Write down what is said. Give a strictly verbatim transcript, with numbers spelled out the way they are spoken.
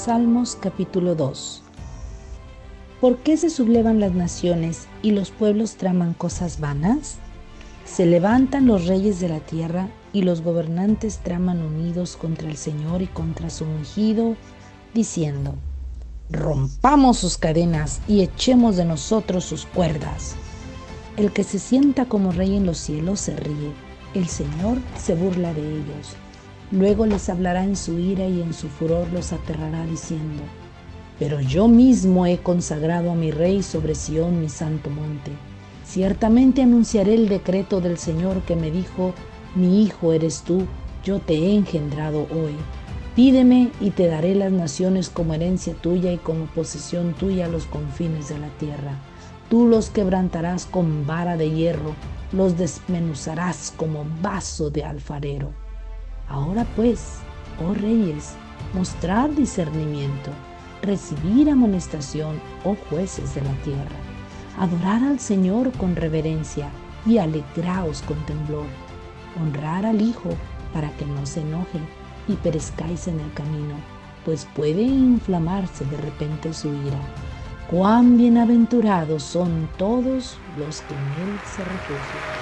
Salmos capítulo dos. ¿Por qué se sublevan las naciones y los pueblos traman cosas vanas? Se levantan los reyes de la tierra y los gobernantes traman unidos contra el Señor y contra su ungido, diciendo: rompamos sus cadenas y echemos de nosotros sus cuerdas. El que se sienta como rey en los cielos se ríe, el Señor se burla de ellos. Luego les hablará en su ira y en su furor los aterrará diciendo: pero yo mismo he consagrado a mi rey sobre Sión, mi santo monte. Ciertamente anunciaré el decreto del Señor que me dijo: mi hijo eres tú, yo te he engendrado hoy. Pídeme y te daré las naciones como herencia tuya y como posesión tuya los confines de la tierra. Tú los quebrantarás con vara de hierro, los desmenuzarás como vaso de alfarero. Ahora pues, oh reyes, mostrad discernimiento, recibir amonestación, oh jueces de la tierra. Adorad al Señor con reverencia y alegraos con temblor. Honrar al Hijo para que no se enoje y perezcáis en el camino, pues puede inflamarse de repente su ira. Cuán bienaventurados son todos los que en Él se refugian.